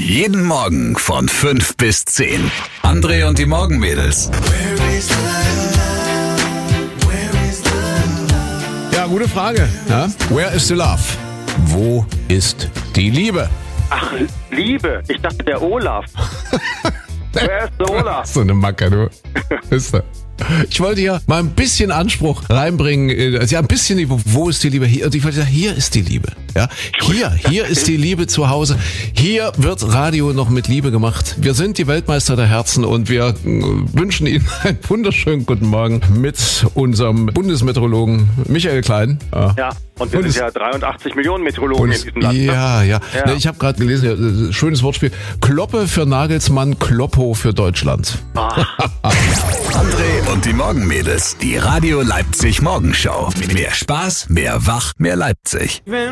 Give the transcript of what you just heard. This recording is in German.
Jeden Morgen von 5 bis 10. André und die Morgenmädels. Ja, gute Frage. Ja? Where is the love? Wo ist die Liebe? Ach, Liebe. Ich dachte, der Olaf. Wer ist der Olaf? So eine Macke, du. Ist er. Ich wollte ja mal ein bisschen Anspruch reinbringen, also ja, ein bisschen, wo ist die Liebe? Hier, ich wollte sagen, hier ist die Liebe. Ja, hier ist die Liebe zu Hause. Hier wird Radio noch mit Liebe gemacht. Wir sind die Weltmeister der Herzen und wir wünschen Ihnen einen wunderschönen guten Morgen mit unserem Bundesmeteorologen Michael Klein. Ja, und wir sind ja 83 Millionen Meteorologen in diesem Land. Ja. Ne, ich habe gerade gelesen, schönes Wortspiel. Kloppe für Nagelsmann, Kloppo für Deutschland. André und die Morgenmädels. Die Radio Leipzig Morgenshow. Mehr Spaß, mehr Wach, mehr Leipzig.